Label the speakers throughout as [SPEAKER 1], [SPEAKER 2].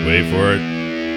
[SPEAKER 1] Wait for it.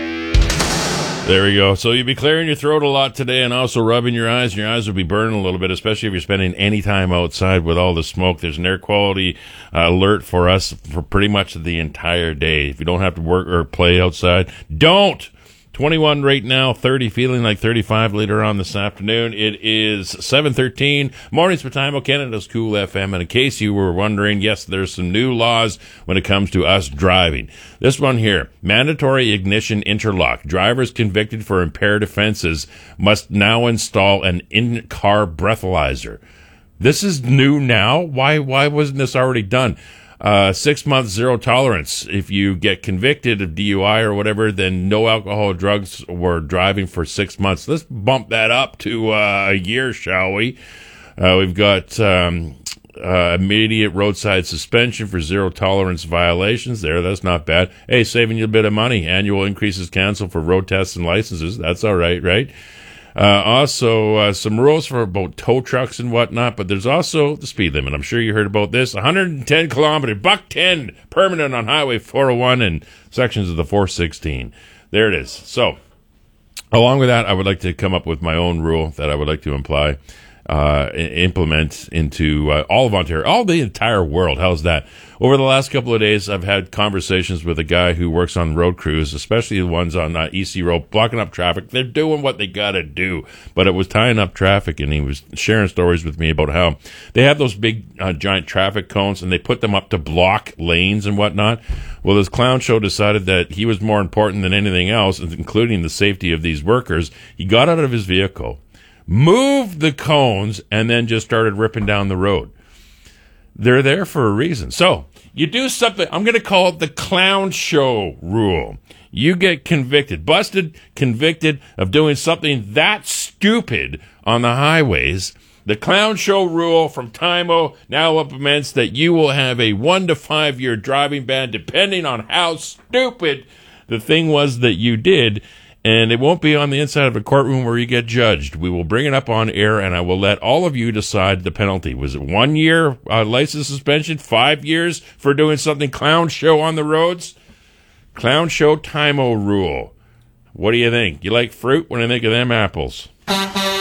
[SPEAKER 1] There we go. So you'll be clearing your throat a lot today and also rubbing your eyes. Your eyes will be burning a little bit, especially if you're spending any time outside with all the smoke. There's an air quality alert for us for pretty much the entire day. If you don't have to work or play outside, don't. 21 right now, 30, feeling like 35 later on this afternoon. It is 7:13. Mornings with Time, Canada's Cool FM. And in case you were wondering, yes, there's some new laws when it comes to us driving. This one here, mandatory ignition interlock. Drivers convicted for impaired offenses must now install an in-car breathalyzer. This is new now? Why wasn't this already done? 6 months zero tolerance. If you get convicted of DUI or whatever, then no alcohol, drugs, or driving for 6 months. Let's bump that up to a year, shall we? We've got immediate roadside suspension for zero tolerance violations there. That's not bad. Hey, saving you a bit of money. Annual increases canceled for road tests and licenses. That's all right, right? Also, some rules for about tow trucks and whatnot, but there's also the speed limit. I'm sure you heard about this. 110 kilometer, $110 permanent on Highway 401 and sections of the 416. There it is. So, along with that, I would like to come up with my own rule that I would like to implement into all of Ontario, all the entire world. How's that? Over the last couple of days, I've had conversations with a guy who works on road crews, especially the ones on EC Road, blocking up traffic. They're doing what they got to do, but it was tying up traffic, and he was sharing stories with me about how they have those big, giant traffic cones, and they put them up to block lanes and whatnot. Well, this clown show decided that he was more important than anything else, including the safety of these workers. He got out of his vehicle, moved the cones, and then just started ripping down the road. They're there for a reason. So, you do something, I'm going to call it the clown show rule. You get convicted, convicted of doing something that stupid on the highways. The clown show rule from Time-O now implements that you will have a 1 to 5 year driving ban depending on how stupid the thing was that you did. And it won't be on the inside of a courtroom where you get judged. We will bring it up on air, and I will let all of you decide the penalty. Was it 1 year license suspension, 5 years for doing something clown show on the roads? Clown show Time-O rule. What do you think? You like fruit? What do you think of them apples?